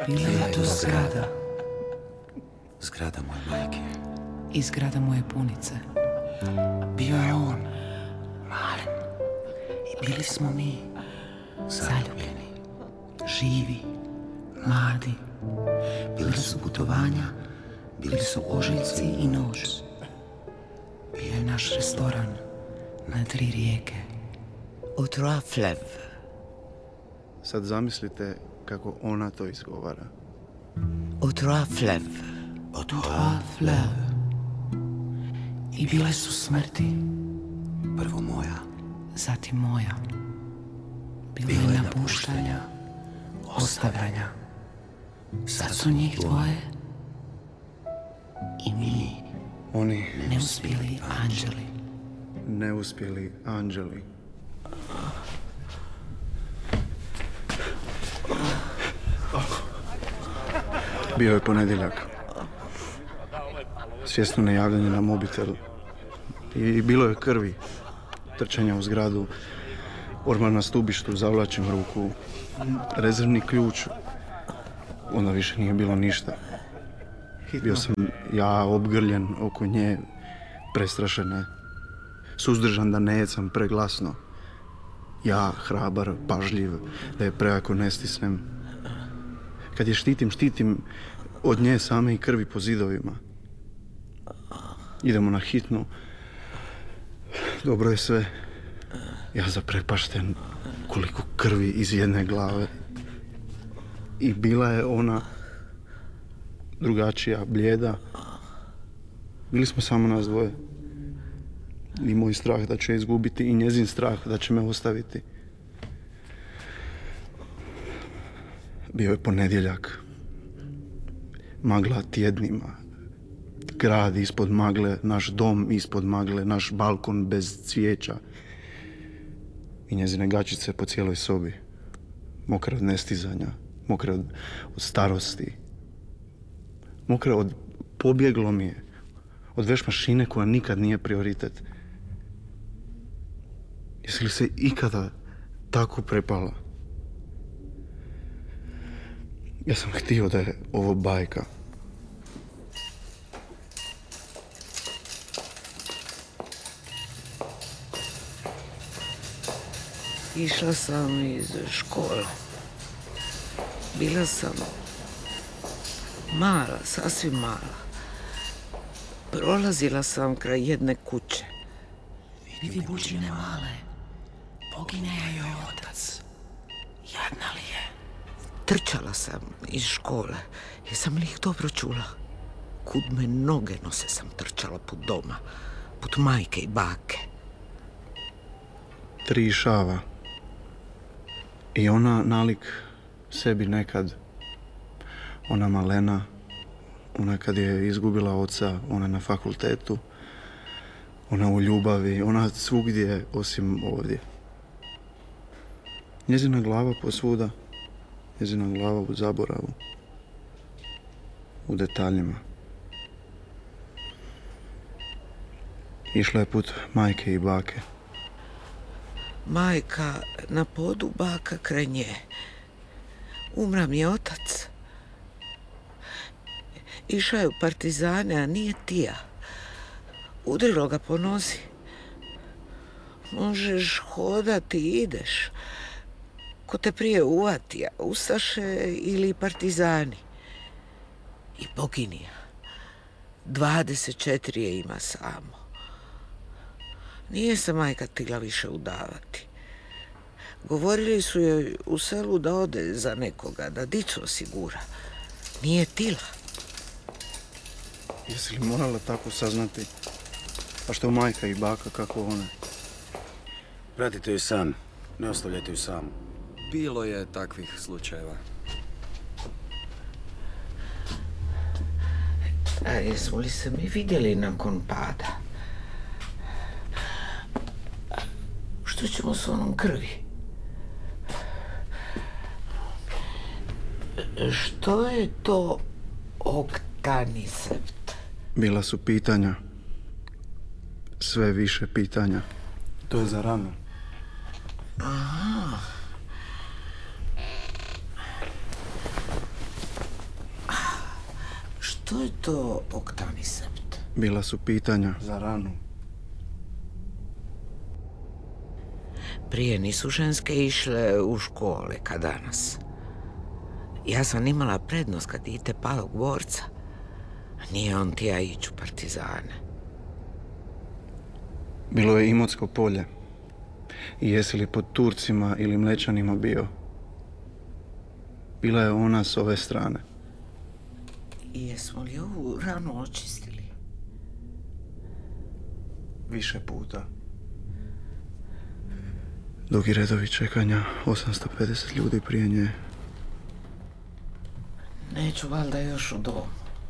Bila je to zgrada. Zgrada moje majke. I zgrada moje punice. Bio je on, malen. I bili smo mi, zaljubljeni, živi, mladi. Bili su putovanja, bili su ožiljci i noć. Bio je naš restoran na 3 rijeke. Au trois fleuves. Sad zamislite kako ona to izgovara. Au trois fleuves. Au trois fleuves. I bile su smrti. Prvo moja. Zatim moja. Bilo je napuštanja, ostavljanja. Sad su njih dvoje. I mi, Oni neuspjeli anđeli. neuspjeli anđeli. Bio je ponedjeljak. Svjesno nejavljanje na mobitel. I bilo je krvi. Trčanja u zgradu. Ormar na stubištu, zavlačim ruku. Rezervni ključ. Onda više nije bilo ništa. Bio sam ja obgrljen oko nje, prestrašene. Suzdržan da ne jecam preglasno. Ja, hrabar, pažljiv, da je prejako ne stisnem. Kad je štitim od nje same i krvi po zidovima. Idemo na hitnu. Dobro je sve. Ja zaprepašten, koliko krvi iz jedne glave. I bila je ona drugačija, blijeda. Bili smo samo nas dvoje. I moj strah da ću je izgubiti i njezin strah da će me ostaviti. Bio je ponedjeljak. Magla tjednima. Grad ispod magle, naš dom ispod magle, naš balkon bez cvijeća. I njezine gačice po cijeloj sobi. Mokre od nestizanja, mokre od starosti. Mokre od pobjeglo mi je. Od veš mašine koja nikad nije prioritet. Jesi li se ikada tako prepala? Ja sam htio da je ovo bajka. Išla sam iz škole. Bila sam mala, sasvim mala. Prolazila sam kraj jedne kuće. Vidi bučine male. Pogine joj otac. Jadna li je? Trčala sam iz škole. Jesam li ih dobro čula? Kud me noge nose sam trčala put doma. Put majke i bake. 3 šava. I ona nalik sebi nekad. Ona malena. Ona kad je izgubila oca, ona na fakultetu. Ona u ljubavi, ona svugdje osim ovdje. Njezina glava posvuda. Njezina glava u zaboravu. U detaljima. Išla je put majke i bake. Majka na podu, baka kraj nje. Umra mi otac. Išao je u partizane, a nije tija. Udrilo ga po nozi. Možeš hodati, ideš. Ko te prije uvatija, ustaše ili partizani. I poginija. 24 je ima samo. Nije se majka tila više udavati. Govorili su joj u selu da ode za nekoga, da dicu osigura. Nije tila. Jesi li morala tako saznati? A što majka i baka, kako one? Pratite ju san. Ne ostavljajte ju samu. Bilo je takvih slučajeva. A jesmo li se mi vidjeli nakon pada? Što ćemo s onom krvi? Što je to oktanisept? Bila su pitanja. Sve više pitanja. To je za ranu. Aha. Što je to oktanisept? Bila su pitanja za ranu. Prije nisu ženske išle u škole, ka danas. Ja sam imala prednost kad dite palog borca. Nije on tija ići u partizane. Bilo je Imotsko polje. I jesi li pod Turcima ili Mlečanima bio? Bila je ona s ove strane. I jesmo li ovu ranu očistili? Više puta. Dugi redovi čekanja, 850 ljudi prije nje. Neću valjda još u domu.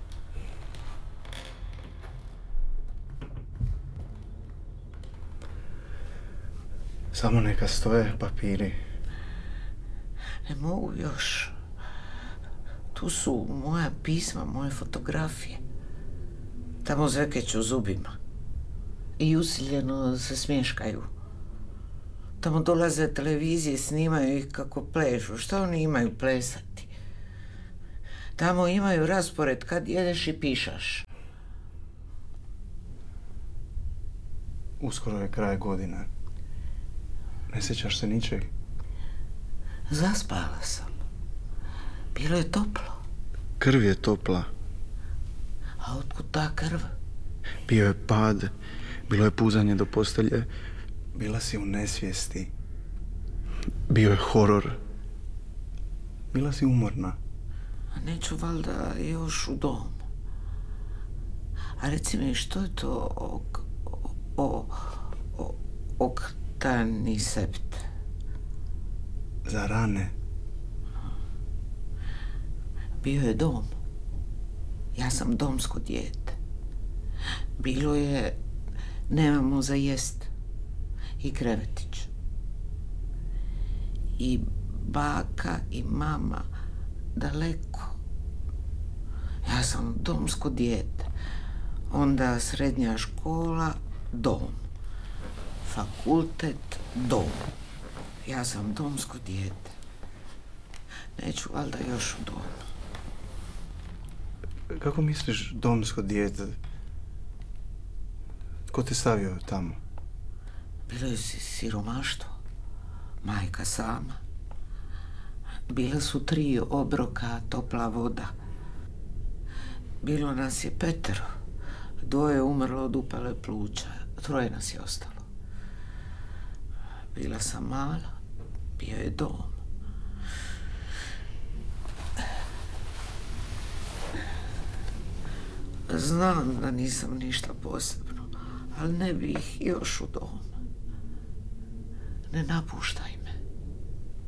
Samo neka stoje papiri. Ne mogu još. Tu su moja pisma, moje fotografije. Tamo zvekeću zubima. I usiljeno se smješkaju. Tamo dolaze televizije, snimaju ih kako pležu. Šta oni imaju plesati? Tamo imaju raspored kad jedeš i pišaš. Uskoro je kraj godine. Ne sjećaš se ničeg? Zaspala sam. Bilo je toplo. Krv je topla. A otkud ta krv? Bio je pad. Bilo je puzanje do postelje. Bila si u nesvijesti. Bio je horor. Bila si umorna. A neću valjda još u domu. A reci mi, što je to oktanisept? Za rane. Bio je dom. Ja sam domsko dijete. Bilo je, nemamo za jest. I krevetić. I baka i mama daleko. Ja sam domsko dijete. Onda srednja škola, dom. Fakultet, dom. Ja sam domsko dijete. Neću valjda još u domu. Kako misliš domsko dijete? Ko te stavio tamo? Bilo je siromaštvo. Majka sama. Bila su 3 obroka, topla voda. Bilo nas je 5. 2 umrlo od upale pluća. 3 nas je ostalo. Bila sam mala. Bio je dom. Znam da nisam ništa posebno, ali ne bih još u domu. Ne napuštaj me.